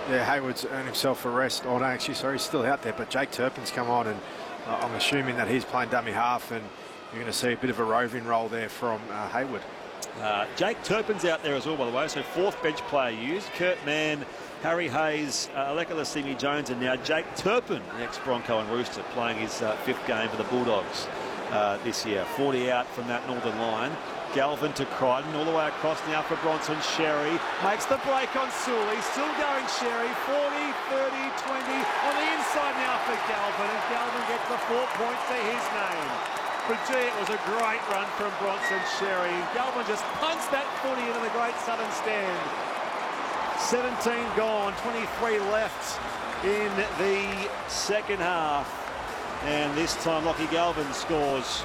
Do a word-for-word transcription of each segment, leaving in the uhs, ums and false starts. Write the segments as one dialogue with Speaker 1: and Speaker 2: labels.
Speaker 1: Yeah, Hayward's earned himself a rest. Oh, no, actually, sorry, he's still out there, but Jake Turpin's come on, and uh, I'm assuming that he's playing dummy half, and you're going to see a bit of a roving role there from uh, Hayward.
Speaker 2: Uh, Jake Turpin's out there as well, by the way, so fourth bench player used. Kurt Mann, Harry Hayes, uh, Aleka Lasimi-Jones, and now Jake Turpin, the ex-Bronco and Rooster, playing his uh, fifth game for the Bulldogs uh, this year. forty out from that northern line. Galvin to Crichton, all the way across now for Bronson. Sherry makes the break on Sully, still going Sherry, forty, thirty, twenty, on the inside now for Galvin, and Galvin gets the four points to his name. But gee, it was a great run from Bronson Sherry. Galvin just punched that footy into the great southern stand. seventeen gone, twenty-three left in the second half. And this time Lockie Galvin scores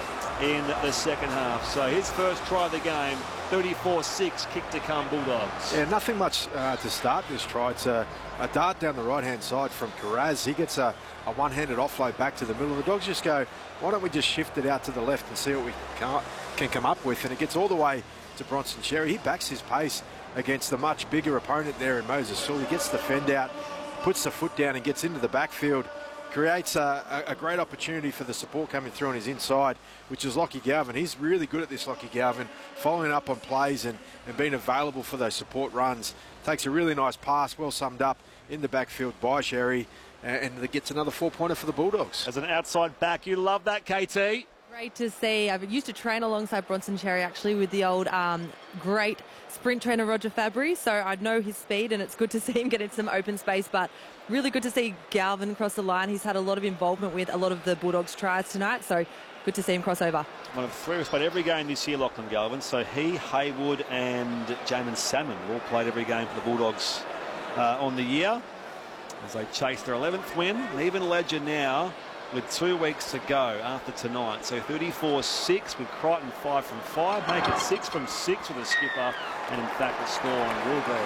Speaker 2: in the second half. So his first try of the game, thirty-four six, kick to come Bulldogs.
Speaker 1: Yeah, nothing much uh, to start this try. It's a, a dart down the right-hand side from Karaz. He gets a, a one-handed offload back to the middle. The Dogs just go, why don't we just shift it out to the left and see what we can, can come up with? And it gets all the way to Bronson Sherry. He backs his pace against the much bigger opponent there in Moses Sully. He gets the fend out, puts the foot down and gets into the backfield. Creates a, a great opportunity for the support coming through on his inside, which is Lockie Galvin. He's really good at this, Lockie Galvin, following up on plays and, and being available for those support runs. Takes a really nice pass, well summed up in the backfield by Sherry, and, and gets another four-pointer for the Bulldogs.
Speaker 2: As an outside back, you love that, K T.
Speaker 3: Great to see. I used to train alongside Bronson Sherry, actually, with the old um, great sprint trainer Roger Fabry, so I know his speed, and it's good to see him get into some open space, but really good to see Galvin cross the line. He's had a lot of involvement with a lot of the Bulldogs' tries tonight, so good to see him cross over.
Speaker 2: One of three who's played every game this year, Lachlan Galvin, so he, Haywood and Jamin Salmon all played every game for the Bulldogs uh, on the year as they chase their eleventh win. And even Ledger now with two weeks to go after tonight. So thirty-four six with Crichton five from five. Make it six from six with a skipper. And in fact, the score will be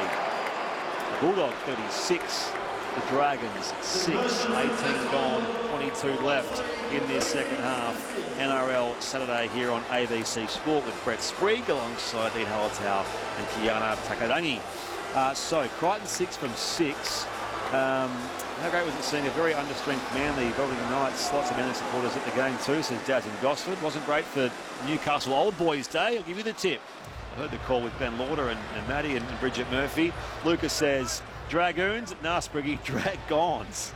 Speaker 2: the Bulldogs thirty-six, the Dragons six, eighteen gone, twenty-two left in this second half. N R L Saturday here on A B C Sport with Brett Sprague alongside Dean Hallertau and Kiana Takadangi. Uh, so Crichton six from six. Um, how great was it seeing a very understrength Manly, Velveteen Knights, lots of Manly supporters at the game too, says Daz in Gosford. Wasn't great for Newcastle Old Boys Day. I'll give you the tip. I heard the call with Ben Lauder and, and Maddie and, and Bridget Murphy. Lucas says, Dragoons, nah, Spriggy, Dragons.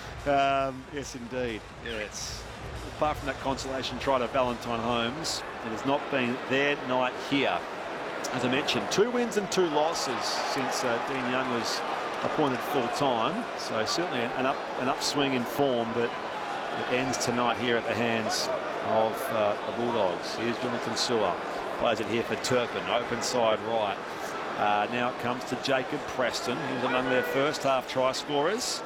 Speaker 2: Um, yes, indeed. Yes. Apart from that consolation try to Valentine Holmes, it has not been their night here. As I mentioned, two wins and two losses since uh, Dean Young was appointed full-time, so certainly an, up, an upswing in form, but it ends tonight here at the hands of uh, the Bulldogs. Here's Jonathan Sewer, plays it here for Turpin, open side right. Uh, now it comes to Jacob Preston, who's among their first half try scorers.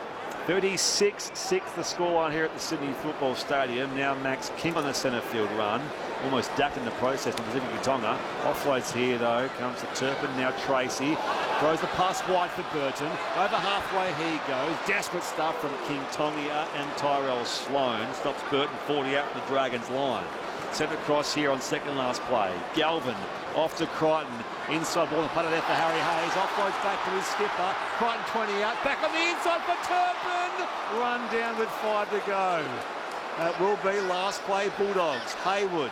Speaker 2: thirty-six six the scoreline here at the Sydney Football Stadium. Now Max King on the centre field run, almost dacked in the process from Pacific Tonga. Offloads here though, comes to Turpin, now Tracy. Throws the pass wide for Burton. Over halfway he goes. Desperate stuff from King Tonga and Tyrell Sloan. Stops Burton forty out from the Dragons line. Sent across here on second last play. Galvin off to Crichton. Inside ball and putter there for Harry Hayes. Offloads back to his skipper. Crichton twenty out. Back on the inside for Turpin. Run down with five to go. That will be last play Bulldogs. Haywood.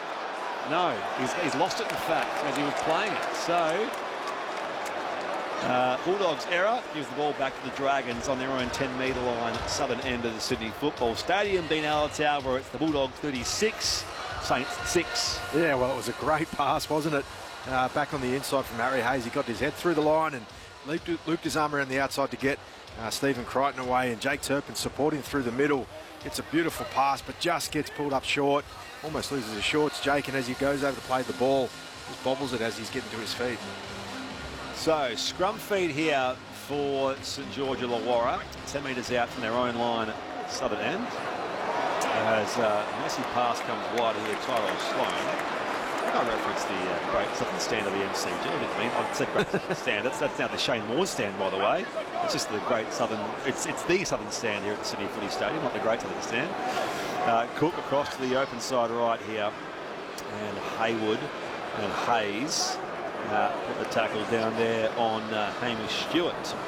Speaker 2: No, he's, he's lost it in fact as he was playing it. So Uh, Bulldogs error gives the ball back to the Dragons on their own ten metre line, southern end of the Sydney Football Stadium. Dean Hallertau, where it's the Bulldogs thirty-six, Saints six.
Speaker 1: Yeah, well, it was a great pass, wasn't it? Uh, back on the inside from Harry Hayes. He got his head through the line and looped, looped his arm around the outside to get uh, Stephen Crichton away, and Jake Turpin supporting through the middle. It's a beautiful pass, but just gets pulled up short. Almost loses his shorts, Jake, and as he goes over to play the ball, just bobbles it as he's getting to his feet.
Speaker 2: So, scrum feed here for St George Illawarra, ten metres out from their own line at southern end. As uh, a messy pass comes wide here, Tyrell Sloan. I reference the uh, great southern stand of the M C G, I didn't mean, I said great southern stand, that's, that's now the Shane Moore stand, by the way. It's just the great southern, it's, it's the southern stand here at the Sydney Footy Stadium, not the great southern stand. Uh, Cook across to the open side right here, and Haywood and Hayes. Uh, put the tackle down there on uh, Hamish Stewart.